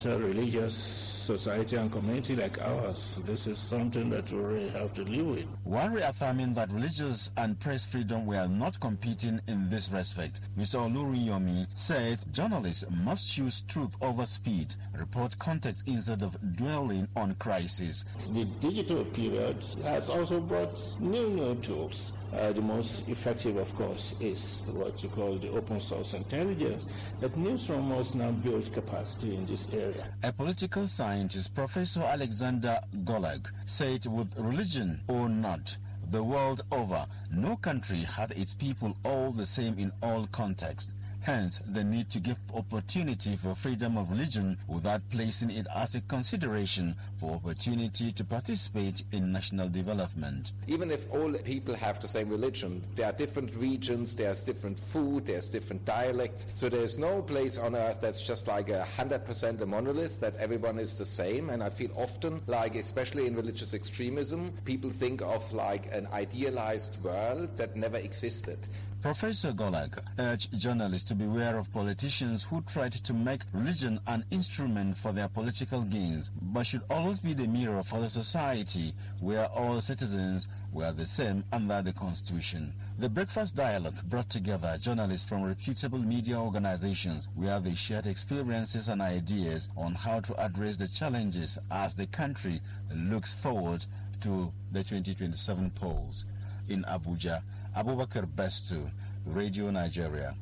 A religious society and community like ours, this is something that we really have to live with. While reaffirming that religious and press freedom were not competing in this respect, Mr. Oluriyomi said journalists must choose truth over speed, report context instead of dwelling on crisis. The digital period has also brought new tools. The most effective, of course, is what you call the open source intelligence, that newsroom must now build capacity in this area. A political scientist, Professor Alexander Golag, said with religion or not, the world over, no country had its people all the same in all contexts. Hence, the need to give opportunity for freedom of religion without placing it as a consideration for opportunity to participate in national development. Even if all people have the same religion, there are different regions, there's different food, there's different dialects, so there's no place on earth that's just like 100% a monolith, that everyone is the same. And I feel often, like especially in religious extremism, people think of like an idealized world that never existed. Professor Golag urged journalists to beware of politicians who tried to make religion an instrument for their political gains, but should always be the mirror for the society where all citizens were the same under the Constitution. The Breakfast Dialogue brought together journalists from reputable media organizations where they shared experiences and ideas on how to address the challenges as the country looks forward to the 2027 polls. In Abuja, Abubakar Bestu, Radio Nigeria.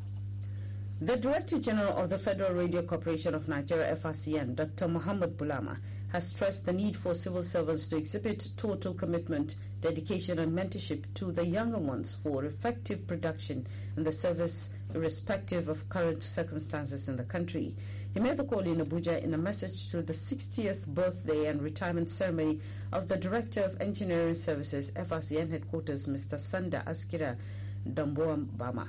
The Director General of the Federal Radio Corporation of Nigeria, FRCN, Dr. Mohammed Bulama, has stressed the need for civil servants to exhibit total commitment, dedication and mentorship to the younger ones for effective production in the service irrespective of current circumstances in the country. He made the call in Abuja in a message to the 60th birthday and retirement ceremony of the Director of Engineering Services, FRCN Headquarters, Mr. Sanda Askira Damboambama.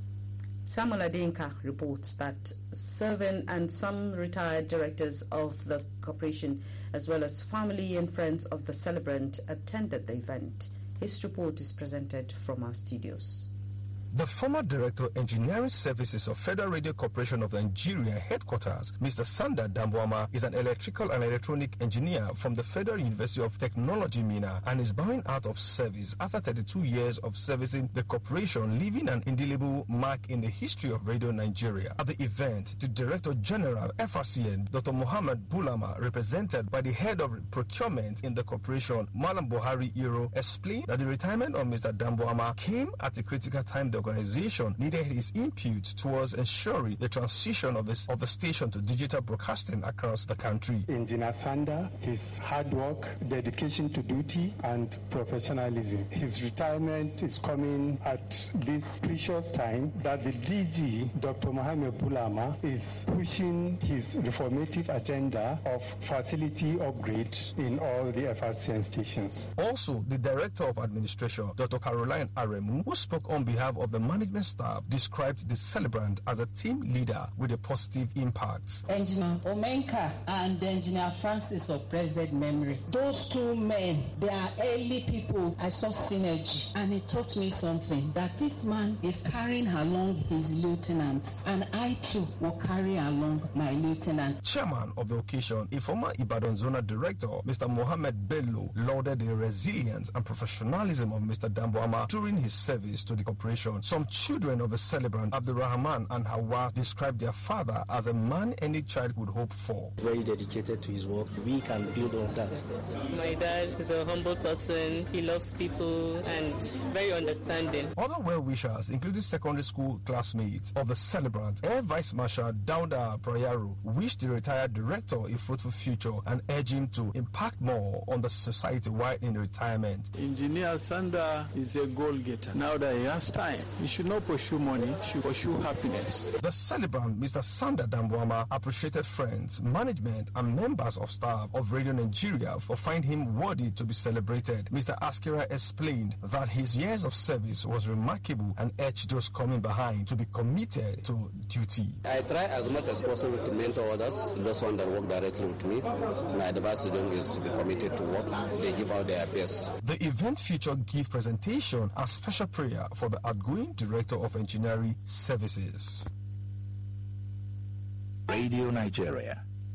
Samuel Adenka reports that serving and some retired directors of the corporation, as well as family and friends of the celebrant, attended the event. His report is presented from our studios. The former Director of Engineering Services of Federal Radio Corporation of Nigeria Headquarters, Mr. Sanda Damboama, is an electrical and electronic engineer from the Federal University of Technology, Minna, and is bowing out of service after 32 years of servicing the corporation, leaving an indelible mark in the history of Radio Nigeria. At the event, the Director General, FRCN, Dr. Mohammed Bulama, represented by the Head of Procurement in the corporation, Malam Buhari Iro, explained that the retirement of Mr. Damboama came at a critical time the organization needed his input towards ensuring the transition of the station to digital broadcasting across the country. Engineer Sanda, his hard work, dedication to duty and professionalism. His retirement is coming at this precious time that the DG, Dr. Mohammed Bulama, is pushing his reformative agenda of facility upgrade in all the FRCN stations. Also, the Director of Administration, Dr. Caroline Aremu, who spoke on behalf of the management staff, described the celebrant as a team leader with a positive impact. Engineer Omenka and Engineer Francis of blessed memory. Those two men, they are early people. I saw synergy and it taught me something, that this man is carrying along his lieutenant and I too will carry along my lieutenant. Chairman of the occasion, a former Ibadan Zona Director, Mr. Mohammed Bello, lauded the resilience and professionalism of Mr. Damboama during his service to the corporation. Some children of the celebrant, Abdurrahman and Hawa, described their father as a man any child would hope for. Very dedicated to his work. We can build on that. My dad is a humble person. He loves people and very understanding. Other well-wishers, including secondary school classmates of the celebrant, Air Vice Marshal Dauda Prayaro, wished the retired director a fruitful future and urged him to impact more on the society while in retirement. Engineer Sanda is a goal-getter. Now that he has time, he should not pursue money, he should pursue happiness. The celebrant, Mr. Sanda Damboama, appreciated friends, management and members of staff of Radio Nigeria for finding him worthy to be celebrated. Mr. Askira explained that his years of service was remarkable and urged those coming behind to be committed to duty. I try as much as possible to mentor others, those ones that work directly with me. My advice to them is to be committed to work. They give out their best. The event featured gift presentation and special prayer for the outgoing Director of Engineering Services. Radio Nigeria,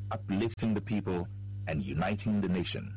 uplifting the people and uniting the nation.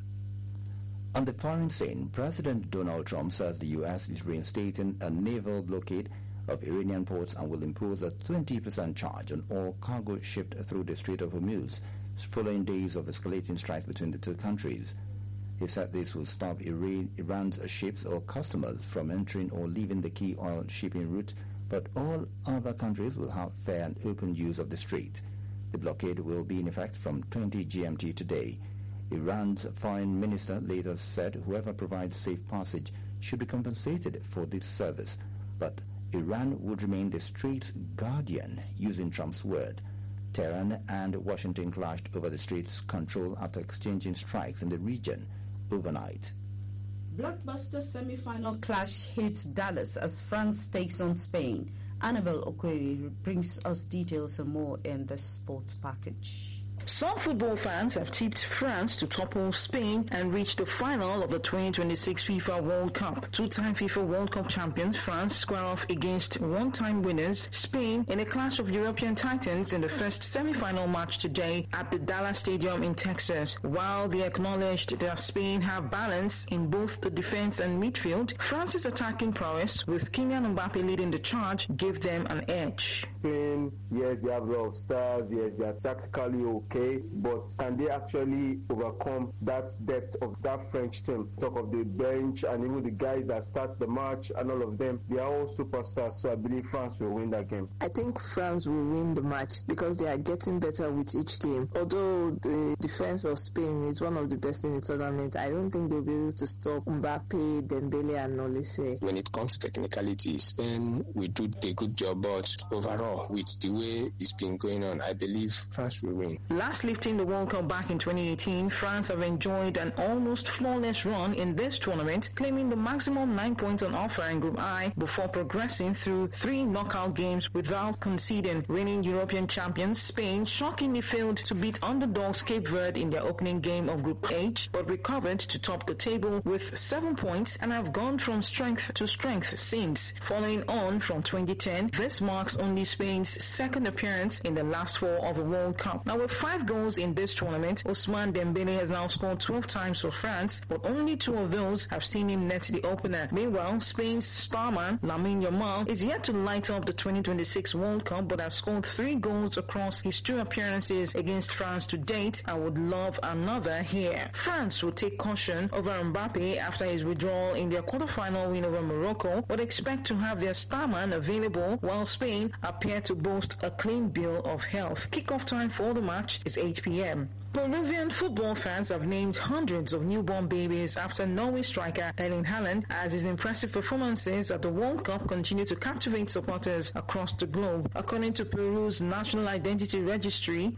On the foreign scene, President Donald Trump says the U.S. is reinstating a naval blockade of Iranian ports and will impose a 20% charge on all cargo shipped through the Strait of Hormuz, following days of escalating strikes between the two countries. He said this will stop Iran's ships or customers from entering or leaving the key oil shipping route, but all other countries will have fair and open use of the strait. The blockade will be in effect from 20 GMT today. Iran's foreign minister later said whoever provides safe passage should be compensated for this service, but Iran would remain the strait's guardian, using Trump's word. Tehran and Washington clashed over the strait's control after exchanging strikes in the region overnight. Blockbuster semi-final clash hits Dallas as France takes on Spain. Annabelle Okwiri brings us details and more in the sports package. Some football fans have tipped France to topple Spain and reach the final of the 2026 FIFA World Cup. Two-time FIFA World Cup champions France square off against one-time winners Spain in a clash of European titans in the first semi-final match today at the Dallas Stadium in Texas. While they acknowledged that Spain have balance in both the defense and midfield, France's attacking prowess, with Kylian Mbappe leading the charge, gave them an edge. Spain, yes, they have a lot of stars, yes, they are tactically okay, but can they actually overcome that depth of that French team? Talk of the bench and even the guys that start the match and all of them, they are all superstars, so I believe France will win that game. I think France will win the match because they are getting better with each game. Although the defense of Spain is one of the best in the tournament, I don't think they'll be able to stop Mbappe, Dembele and Olise. When it comes to technicality, Spain will do a good job, but overall, with the way it's been going on, I believe France will win. Last lifting the World Cup back in 2018, France have enjoyed an almost flawless run in this tournament, claiming the maximum 9 points on offer in Group I before progressing through 3 knockout games without conceding. Reigning European champions Spain shockingly failed to beat underdogs Cape Verde in their opening game of Group H, but recovered to top the table with 7 points and have gone from strength to strength since. Following on from 2010, this marks only Spain's second appearance in the last 4 of the World Cup. Now, with 5 goals in this tournament, Ousmane Dembele has now scored 12 times for France, but only 2 of those have seen him net the opener. Meanwhile, Spain's starman Lamine Yamal is yet to light up the 2026 World Cup, but has scored 3 goals across his 2 appearances against France to date and would love another here. France will take caution over Mbappe after his withdrawal in their quarterfinal win over Morocco, but expect to have their starman available, while Spain appear to boast a clean bill of health. Kickoff time for the match is 8 p.m. Peruvian football fans have named hundreds of newborn babies after Norway striker Erling Haaland, as his impressive performances at the World Cup continue to captivate supporters across the globe. According to Peru's National Identity Registry,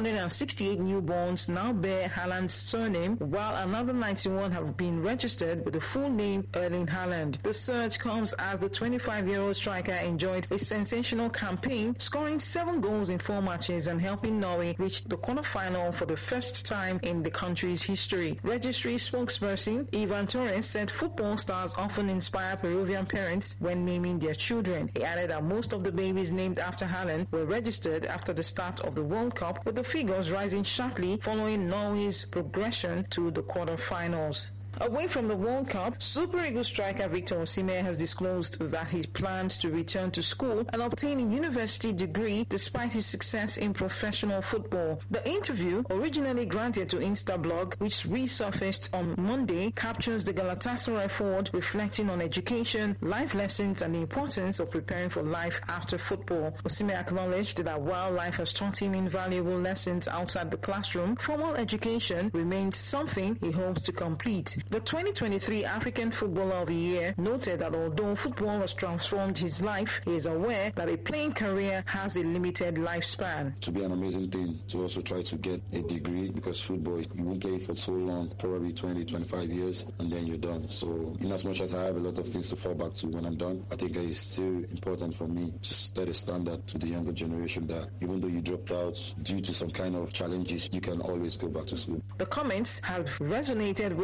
468 newborns now bear Haaland's surname, while another 91 have been registered with the full name Erling Haaland. The surge comes as the 25-year-old striker enjoyed a sensational campaign, scoring 7 goals in 4 matches and helping Norway reach the quarterfinal for the first time in the country's history. Registry spokesperson Ivan Torres said football stars often inspire Peruvian parents when naming their children. He added that most of the babies named after Haaland were registered after the start of the World Cup, with the figures rising sharply following Norway's progression to the quarterfinals. Away from the World Cup, Super Eagles striker Victor Osimhen has disclosed that he plans to return to school and obtain a university degree despite his success in professional football. The interview, originally granted to Instablog, which resurfaced on Monday, captures the Galatasaray forward reflecting on education, life lessons and the importance of preparing for life after football. Osimhen acknowledged that while life has taught him invaluable lessons outside the classroom, formal education remains something he hopes to complete. The 2023 African Footballer of the Year noted that although football has transformed his life, he is aware that a playing career has a limited lifespan. To be an amazing thing to also try to get a degree, because football, you won't play it for so long, probably 20, 25 years, and then you're done. So in as much as I have a lot of things to fall back to when I'm done, I think it's still important for me to set a standard to the younger generation that even though you dropped out due to some kind of challenges, you can always go back to school. The comments have resonated with many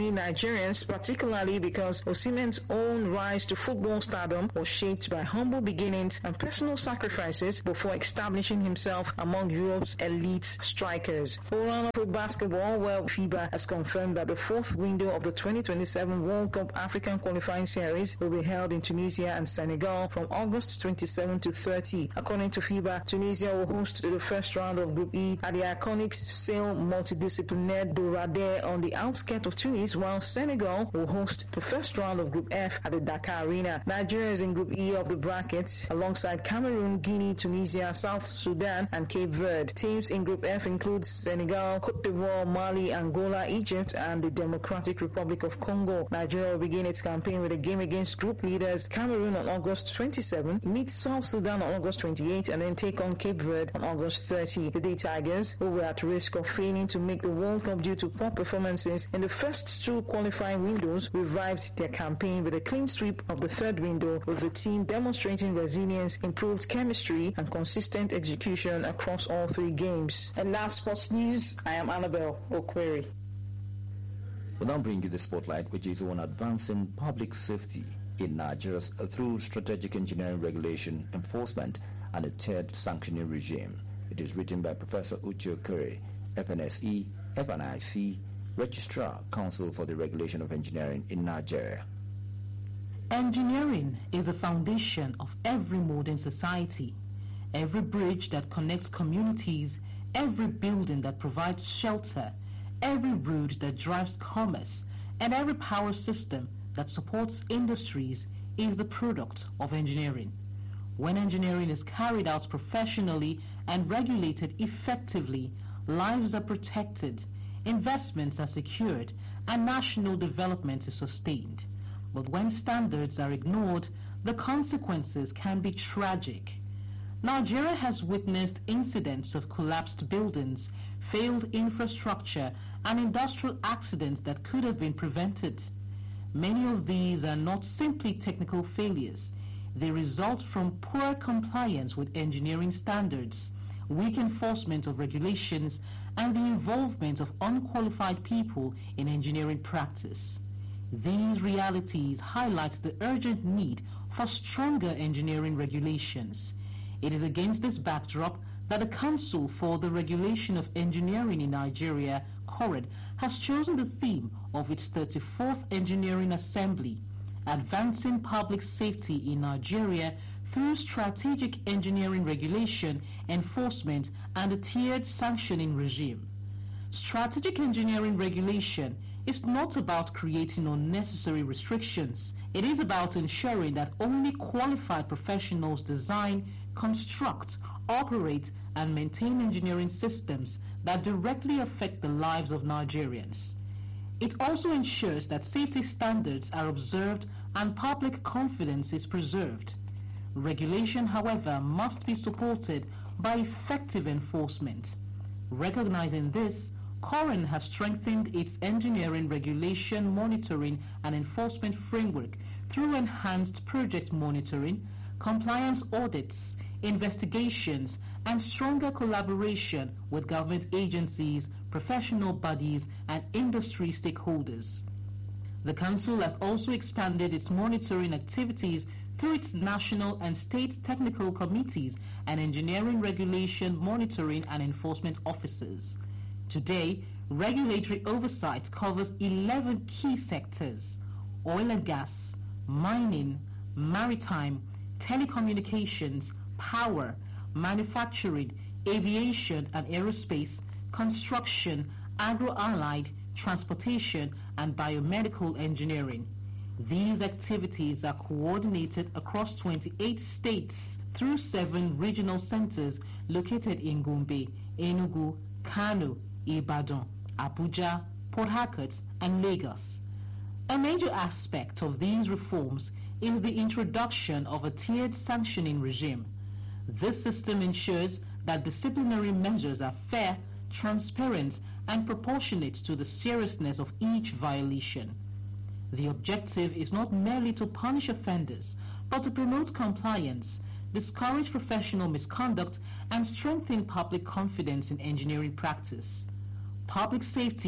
many Nigerians, particularly because Osimhen's own rise to football stardom was shaped by humble beginnings and personal sacrifices before establishing himself among Europe's elite strikers. For Pro Basketball, where FIBA has confirmed that the fourth window of the 2027 World Cup African Qualifying Series will be held in Tunisia and Senegal from August 27 to 30. According to FIBA, Tunisia will host the first round of Group E at the iconic Sail Multidisciplinaire Dorade on the outskirts of Tunis, while Senegal will host the first round of Group F at the Dakar Arena. Nigeria is in Group E of the bracket alongside Cameroon, Guinea, Tunisia, South Sudan and Cape Verde. Teams in Group F include Senegal, Cote d'Ivoire, Mali, Angola, Egypt and the Democratic Republic of Congo. Nigeria will begin its campaign with a game against group leaders Cameroon on August 27, meet South Sudan on August 28 and then take on Cape Verde on August 30. The D Tigers, who were at risk of failing to make the World Cup due to poor performances in the first two qualifying windows, revived their campaign with a clean sweep of the third window, with the team demonstrating resilience, improved chemistry and consistent execution across all three games. And last sports news, I am Annabelle Okweri. We'll now bring you the spotlight, which is on advancing public safety in Nigeria through strategic engineering regulation, enforcement, and a tiered sanctioning regime. It is written by Professor Uche Okere, FNSE, FNIC, Registrar, Council for the Regulation of Engineering in Nigeria. Engineering is the foundation of every modern society. Every bridge that connects communities, every building that provides shelter, every road that drives commerce, and every power system that supports industries is the product of engineering. When engineering is carried out professionally and regulated effectively, lives are protected, investments are secured, and national development is sustained. But when standards are ignored, the consequences can be tragic. Nigeria has witnessed incidents of collapsed buildings, failed infrastructure, and industrial accidents that could have been prevented. Many of these are not simply technical failures. They result from poor compliance with engineering standards, weak enforcement of regulations, and the involvement of unqualified people in engineering practice. These realities highlight the urgent need for stronger engineering regulations. It is against this backdrop that the Council for the Regulation of Engineering in Nigeria, CORED, has chosen the theme of its 34th Engineering Assembly, Advancing Public Safety in Nigeria through Strategic Engineering Regulation, Enforcement, and a Tiered Sanctioning Regime. Strategic Engineering Regulation is not about creating unnecessary restrictions. It is about ensuring that only qualified professionals design, construct, operate, and maintain engineering systems that directly affect the lives of Nigerians. It also ensures that safety standards are observed and public confidence is preserved. Regulation, however, must be supported by effective enforcement. Recognizing this, COREN has strengthened its engineering regulation monitoring and enforcement framework through enhanced project monitoring, compliance audits, investigations, and stronger collaboration with government agencies, professional bodies, and industry stakeholders. The Council has also expanded its monitoring activities through its national and state technical committees and engineering regulation monitoring and enforcement officers. Today, regulatory oversight covers 11 key sectors: oil and gas, mining, maritime, telecommunications, power, manufacturing, aviation and aerospace, construction, agro-allied, transportation, and biomedical engineering. These activities are coordinated across 28 states through 7 regional centers located in Gombe, Enugu, Kano, Ibadan, Abuja, Port Harcourt, and Lagos. A major aspect of these reforms is the introduction of a tiered sanctioning regime. This system ensures that disciplinary measures are fair, transparent, and proportionate to the seriousness of each violation. The objective is not merely to punish offenders, but to promote compliance, discourage professional misconduct, and strengthen public confidence in engineering practice. Public safety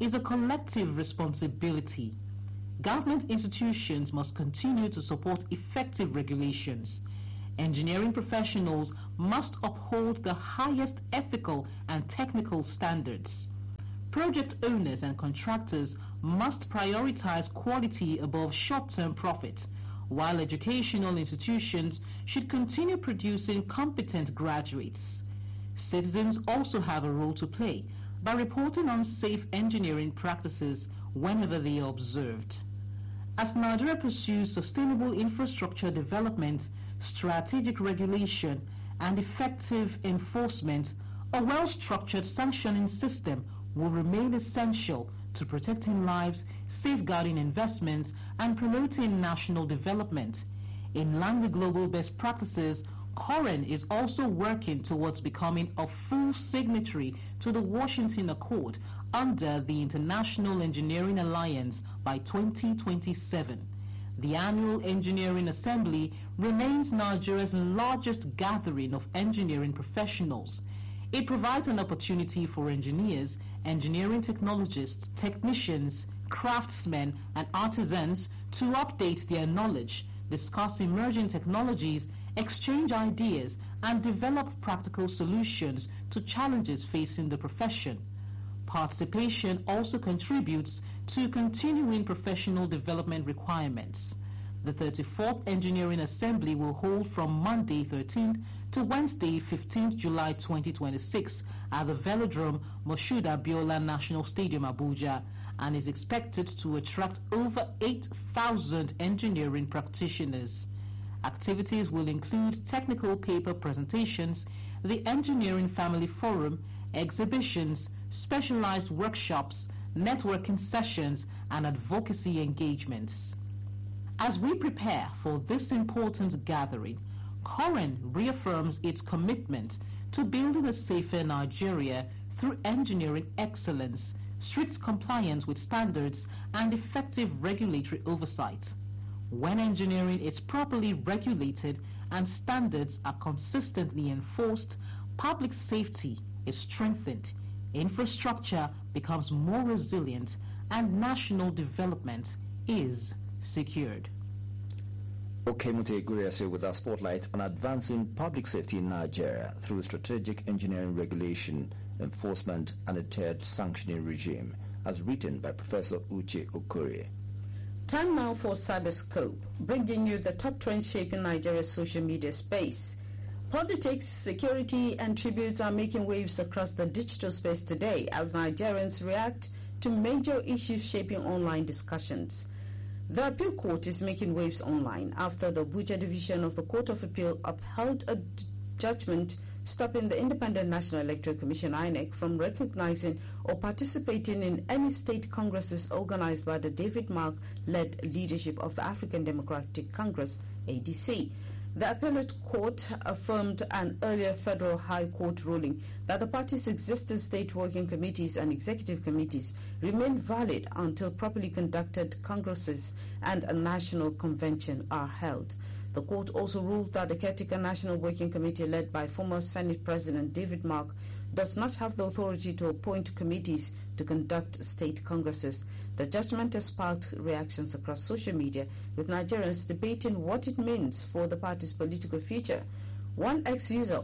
is a collective responsibility. Government institutions must continue to support effective regulations. Engineering professionals must uphold the highest ethical and technical standards. Project owners and contractors must prioritize quality above short-term profit, while educational institutions should continue producing competent graduates. Citizens also have a role to play by reporting unsafe engineering practices whenever they are observed. As Nigeria pursues sustainable infrastructure development, strategic regulation, and effective enforcement, a well-structured sanctioning system will remain essential to protecting lives, safeguarding investments, and promoting national development. In line with global best practices, COREN is also working towards becoming a full signatory to the Washington Accord under the International Engineering Alliance by 2027. The annual Engineering Assembly remains Nigeria's largest gathering of engineering professionals. It provides an opportunity for engineers, engineering technologists, technicians, craftsmen, and artisans to update their knowledge, discuss emerging technologies, exchange ideas, and develop practical solutions to challenges facing the profession. Participation also contributes to continuing professional development requirements. The 34th Engineering Assembly will hold from Monday 13th to Wednesday 15th July 2026 at the Velodrome Moshood Abiola National Stadium, Abuja, and is expected to attract over 8,000 engineering practitioners. Activities will include technical paper presentations, the Engineering Family Forum, exhibitions, specialized workshops, networking sessions, and advocacy engagements. As we prepare for this important gathering, COREN reaffirms its commitment to building a safer Nigeria through engineering excellence, strict compliance with standards, and effective regulatory oversight. When engineering is properly regulated and standards are consistently enforced, public safety is strengthened, infrastructure becomes more resilient, and national development is secured. Okemute Guriase with our spotlight on advancing public safety in Nigeria through strategic engineering regulation, enforcement, and a tiered sanctioning regime, as written by Professor Uche Okorie. Time now for Cyberscope, bringing you the top trends shaping Nigeria's social media space. Politics, security, and tributes are making waves across the digital space today as Nigerians react to major issues shaping online discussions. The appeal court is making waves online after the Abuja division of the Court of Appeal upheld a judgment stopping the Independent National Electoral Commission (INEC) from recognizing or participating in any state congresses organized by the David Mark-led leadership of the African Democratic Congress (ADC). The appellate court affirmed an earlier federal high court ruling that the party's existing state working committees and executive committees remain valid until properly conducted congresses and a national convention are held. The court also ruled that the caretaker National Working Committee led by former Senate President David Mark does not have the authority to appoint committees to conduct state congresses. The judgment has sparked reactions across social media, with Nigerians debating what it means for the party's political future. One ex-user,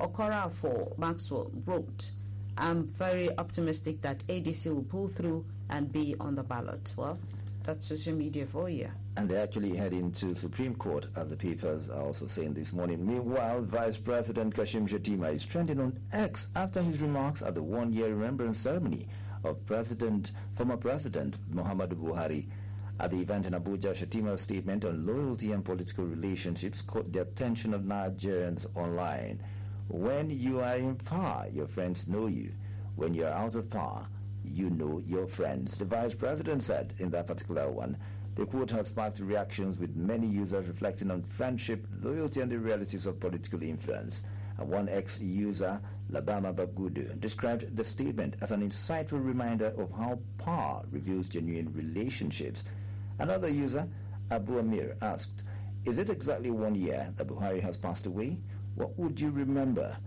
Okorafo Maxwell, wrote, "I'm very optimistic that ADC will pull through and be on the ballot." Well, that's social media for you. And they're actually heading to Supreme Court, as the papers are also saying this morning. Meanwhile, Vice President Kashim Shettima is trending on X after his remarks at the one-year remembrance ceremony of former President Muhammadu Buhari. At the event in Abuja, Shettima's statement on loyalty and political relationships caught the attention of Nigerians online. When you are in power, your friends know you. When you are out of power, you know your friends, the Vice President said in that particular one. The quote has sparked reactions, with many users reflecting on friendship, loyalty, and the realities of political influence. And one ex-user, Labama Bagudu, described the statement as an insightful reminder of how power reveals genuine relationships. Another user, Abu Amir, asked, "Is it exactly 1 year that Buhari has passed away? What would you remember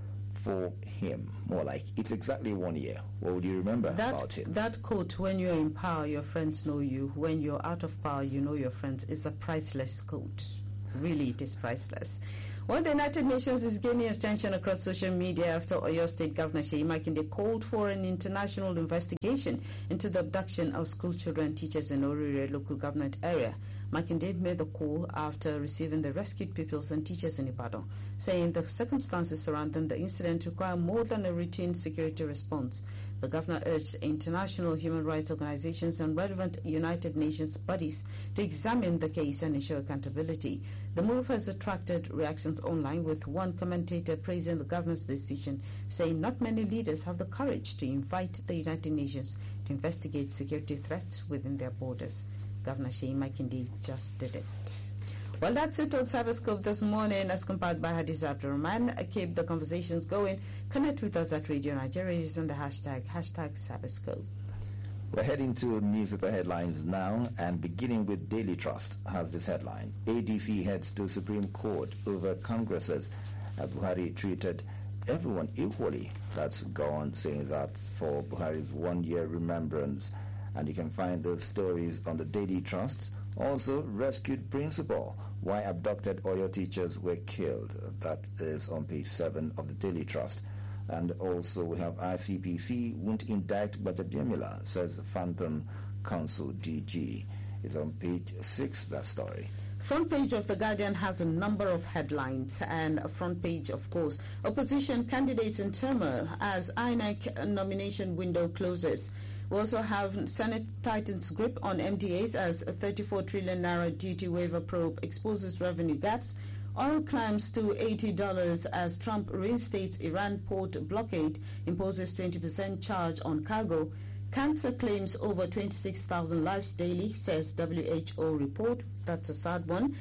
for him? More like, it's exactly 1 year. What would you remember about him? That quote, when you're in power, your friends know you. When you're out of power, you know your friends, is a priceless quote. Really, it is priceless. Well, the United Nations is gaining attention across social media after Oyo State Governor Seyi Makinde called for an international investigation into the abduction of school children and teachers in Orire local government area. Makinde made the call after receiving the rescued pupils and teachers in Ibadan, saying the circumstances surrounding the incident require more than a routine security response. The governor urged international human rights organizations and relevant United Nations bodies to examine the case and ensure accountability. The move has attracted reactions online, with one commentator praising the governor's decision, saying not many leaders have the courage to invite the United Nations to investigate security threats within their borders. Governor Seyi Makinde just did it. Well, that's it on Cyberscope this morning, as compiled by Hadiz Abdurrahman. Keep the conversations going. Connect with us at Radio Nigeria using the hashtag Cyberscope. We're heading to newspaper headlines now, and beginning with Daily Trust has this headline: ADC heads to Supreme Court over Congresses. Buhari treated everyone equally. That's gone, saying that for Buhari's 1 year remembrance. And you can find those stories on the Daily Trust. Also, rescued principal, why abducted Oyo teachers were killed. That is on page 7 of the Daily Trust. And also we have ICPC won't indict Gbajabiamila, says Phantom Council DG. It's on page 6, that story. Front page of The Guardian has a number of headlines, and a front page, of course, opposition candidates in turmoil as INEC nomination window closes. We also have Senate tightens grip on MDAs as a 34 trillion naira duty waiver probe exposes revenue gaps. Oil climbs to $80 as Trump reinstates Iran port blockade, imposes 20% charge on cargo. Cancer claims over 26,000 lives daily, says WHO report. That's a sad one.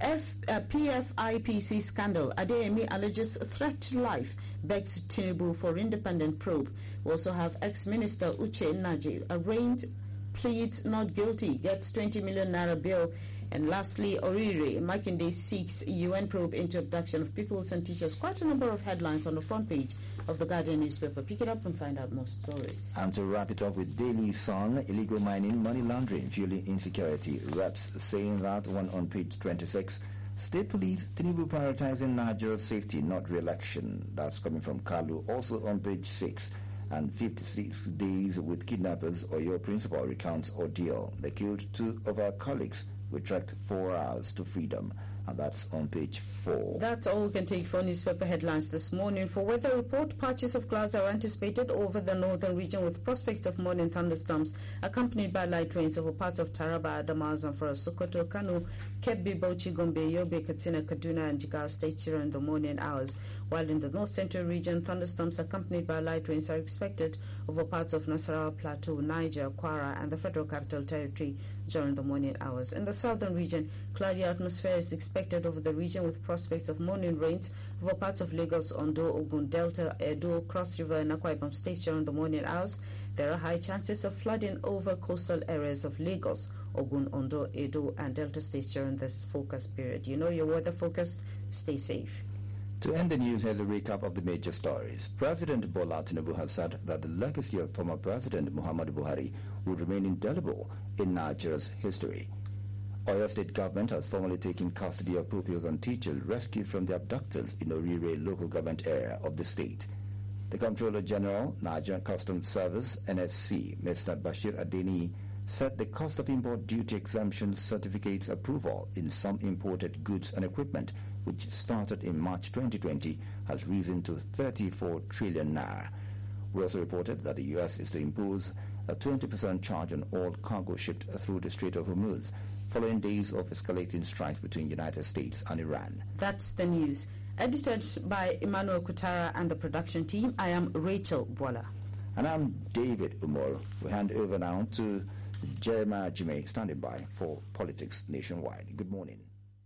PFIPC scandal. Adeyemi alleges threat to life, begs Tinubu for independent probe. We also have ex-minister Uche Nnaji arraigned, pleads not guilty, gets 20 million naira bail. And lastly, Orire, Makinde seeks UN probe into abduction of pupils and teachers. Quite a number of headlines on the front page of the Guardian newspaper. Pick it up and find out more stories. And to wrap it up with Daily Sun, illegal mining, money laundering, fueling insecurity. Reps saying that one on page 26. State Police, Tinubu prioritizing Nigeria's safety, not re-election. That's coming from Kalu. Also on page 6. And 56 days with kidnappers, Oyo principal recounts ordeal. They killed 2 of our colleagues. We tracked 4 hours to freedom, and that's on page 4. That's all we can take for newspaper headlines this morning. For weather report, patches of clouds are anticipated over the northern region with prospects of morning thunderstorms, accompanied by light rains over parts of Taraba, Adamawa, Zamfara, Sokoto, Kano, Kebbi, Bauchi, Gombe, Yobe, Katsina, Kaduna, and Jigawa states during the morning hours. While in the north central region, thunderstorms accompanied by light rains are expected over parts of Nasarawa Plateau, Niger, Kwara, and the Federal Capital Territory during the morning hours. In the southern region, cloudy atmosphere is expected over the region with prospects of morning rains over parts of Lagos, Ondo, Ogun, Delta, Edo, Cross River, and Akwa Ibom states during the morning hours. There are high chances of flooding over coastal areas of Lagos, Ogun, Ondo, Edo, and Delta states during this forecast period. You know your weather forecast. Stay safe. To end the news, here's a recap of the major stories. President Bola Tinubu has said that the legacy of former President Muhammadu Buhari would remain indelible in Nigeria's history. Oyo State government has formally taken custody of pupils and teachers rescued from the abductors in Orire local government area of the state. The Comptroller General, Nigerian Customs Service, NSC, Mr. Bashir Adeni, said the cost of import duty exemption certificates approval in some imported goods and equipment, which started in March 2020, has risen to 34 trillion naira. We also reported that the U.S. is to impose a 20% charge on all cargo shipped through the Strait of Hormuz, following days of escalating strikes between the United States and Iran. That's the news. Edited by Emmanuel Kutara and the production team, I am Rachel Bola. And I'm David Umor. We hand over now to Jeremiah Jimmy, standing by for Politics Nationwide. Good morning.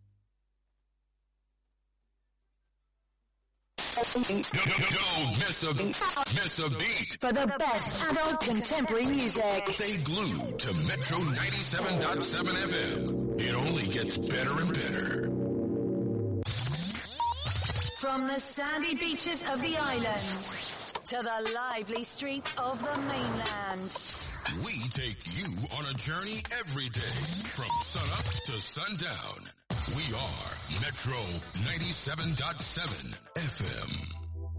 Don't miss a beat. For the best adult contemporary music. Stay glued to Metro 97.7 FM. It only gets better and better. From the sandy beaches of the island to the lively streets of the mainland. We take you on a journey every day from sunup to sundown. We are Metro 97.7 FM.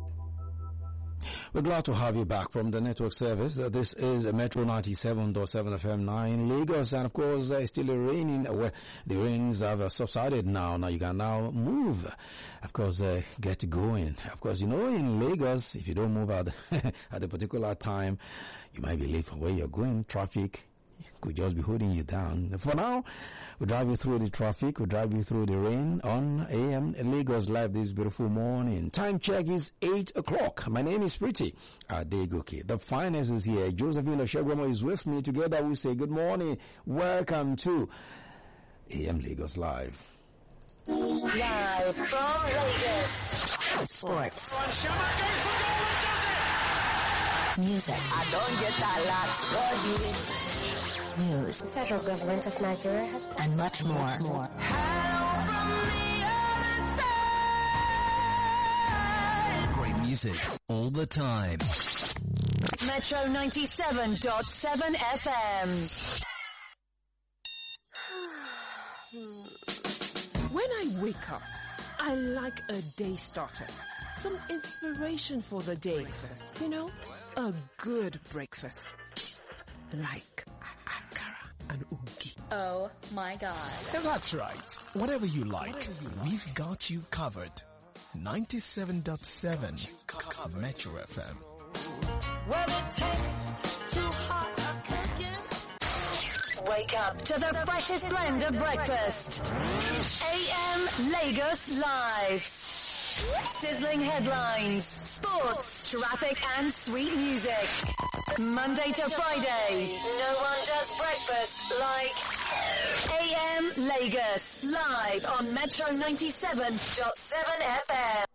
We're glad to have you back from the network service. This is Metro 97.7 FM 9 Lagos, and of course it's still raining. The rains have subsided now. Now you can now move. Of course, get going. Of course, you know, in Lagos, if you don't move at a particular time, you might be late for where you're going. Traffic could just be holding you down. For now, we'll drive you through the traffic. We'll drive you through the rain on AM Lagos Live this beautiful morning. Time check is 8 o'clock. My name is Pretty Adegoke. The finance is here. Josephine Oshegwomo is with me. Together we say good morning. Welcome to AM Lagos Live. Live from Lagos. Sports. Music. I don't get that lot. News. The federal government of Nigeria has... And much more. Great music all the time. Metro 97.7 FM. When I wake up, I like a day starter. Some inspiration for the day. Breakfast. You know, a good breakfast. Like akara and ugi. Oh my God. That's right. Whatever you like, we've got you covered. 97.7 Metro FM. Well, it takes too hot a cooking. Wake up to the freshest blend of breakfast. AM Lagos Live. Sizzling headlines, sports, traffic and sweet music. Monday to Friday, no one does breakfast like AM Lagos, live on Metro 97.7 FM.